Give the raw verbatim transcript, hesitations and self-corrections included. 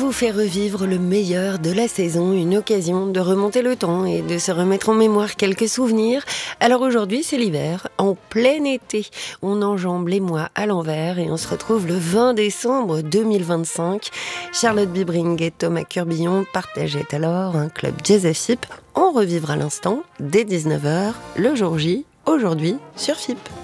vous fait revivre le meilleur de la saison, une occasion de remonter le temps et de se remettre en mémoire quelques souvenirs. Alors aujourd'hui, c'est l'hiver, en plein été. On enjambe les mois à l'envers et on se retrouve le vingt décembre deux mille vingt-cinq. Charlotte Bibring et Thomas Curbillon partageaient alors un club Jazz F I P. On revivra l'instant dès dix-neuf heures, le jour J, aujourd'hui sur F I P.